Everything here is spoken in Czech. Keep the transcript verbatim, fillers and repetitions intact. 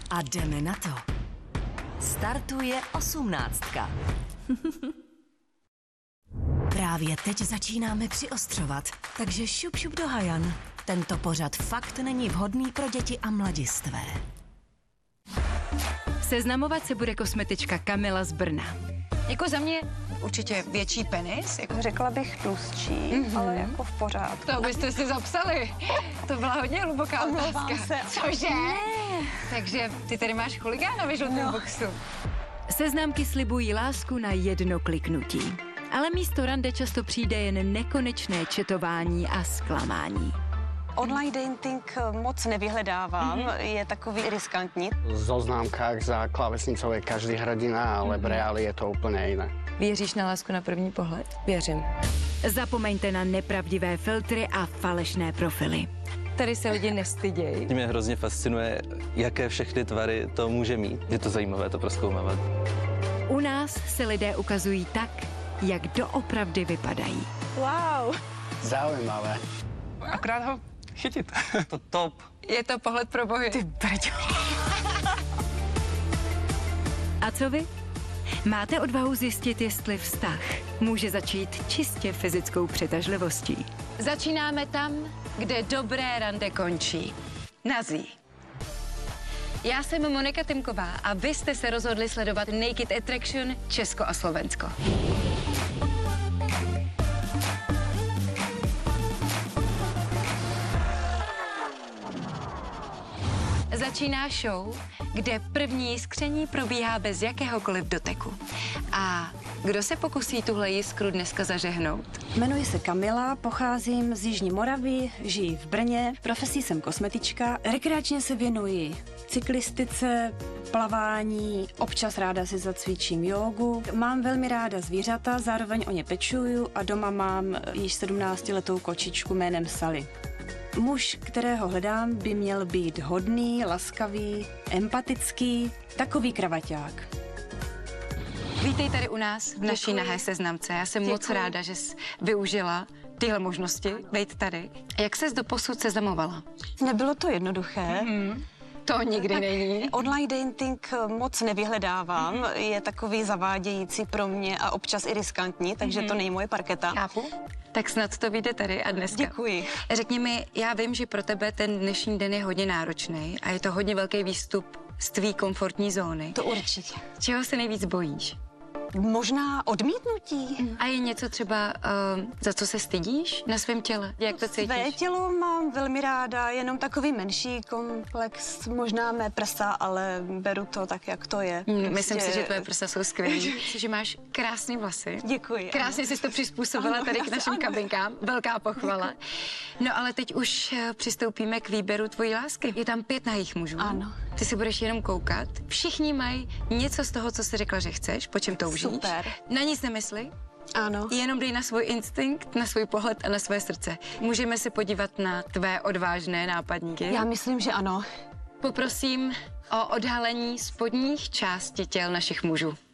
A jdeme na to. Startuje osmnáctka. Právě teď začínáme přiostřovat, takže šup šup do hajan. Tento pořad fakt není vhodný pro děti a mladistvé. Seznamovat se bude kosmetička Kamila z Brna. Jako za mě určitě větší penis. Jako... Řekla bych tlustší, mm-hmm. ale jako v pořádku. To byste si zapsali. To byla hodně hluboká otázka. Cože? Ne. Takže ty tady máš chuligána ve žlutém no. boxu. Seznamky slibují lásku na jedno kliknutí. Ale místo rande často přijde jen nekonečné četování a zklamání. Online dating moc nevyhledávám, mm-hmm. je takový riskantní. V zoznámkách za klávesnicou je každý hrdina, ale v reáli je to úplně jiné. Věříš na lásku na první pohled? Věřím. Zapomeňte na nepravdivé filtry a falešné profily. Tady se lidi nestydějí. Mě hrozně fascinuje, jaké všechny tvary to může mít. Je to zajímavé to prozkoumávat. U nás se lidé ukazují tak, jak doopravdy vypadají. Wow. Zaujímavé. Akorát ho chytit. To top. Je to pohled pro bohy. Ty brďo. A co vy? Máte odvahu zjistit, jestli vztah může začít čistě fyzickou přitažlivostí? Začínáme tam, kde dobré rande končí. Nazí. Já jsem Monika Tymková a vy jste se rozhodli sledovat Naked Attraction Česko a Slovensko. Začíná show, kde první jiskření probíhá bez jakéhokoliv doteku. A kdo se pokusí tuhle jiskru dneska zažehnout? Jmenuji se Kamila, pocházím z Jižní Moravy, žiji v Brně, profesí jsem kosmetička, rekreačně se věnuji cyklistice, plavání, občas ráda si zacvičím jógu. Mám velmi ráda zvířata, zároveň o ně pečuju a doma mám již sedmnáctiletou kočičku jménem Sally. Muž, kterého hledám, by měl být hodný, laskavý, empatický, takový kravaťák. Vítej tady u nás v naší nahé seznamce. Já jsem Děkuji. moc ráda, že jsi využila tyhle možnosti, vejt tady. Jak ses doposud seznamovala? Nebylo to jednoduché. Mm-hmm. To nikdy není. Online dating moc nevyhledávám, mm-hmm. je takový zavádějící pro mě a občas i riskantní, takže mm-hmm. to není moje parketa. Chápu. Tak snad to vyjde tady a dneska. Děkuji. Řekni mi, já vím, že pro tebe ten dnešní den je hodně náročný a je to hodně velký výstup z tvý komfortní zóny. To určitě. Čeho se nejvíc bojíš? Možná odmítnutí. A je něco třeba, uh, za co se stydíš na svém těle? Jak to cítíš? Své tělo mám velmi ráda, jenom takový menší komplex, možná mé prsa, ale beru to tak, jak to je. Hmm, prostě... Myslím si, že tvoje prsa jsou skvělý. že máš krásné vlasy. Děkuji. Krásně jsi to přizpůsobila ano, tady k našim ano. kabinkám. Velká pochvala. Děkuji. No ale teď už přistoupíme k výběru tvojí lásky. Je tam pět nahých mužů. Ano. Ty si budeš jenom koukat. Všichni mají něco z toho, co jsi řekla, že chceš, po čem toužíš. Super. Na nic nemysli. Ano. Jenom dej na svůj instinkt, na svůj pohled a na své srdce. Můžeme se podívat na tvé odvážné nápadníky? Já myslím, že ano. Poprosím o odhalení spodních částí těl našich mužů.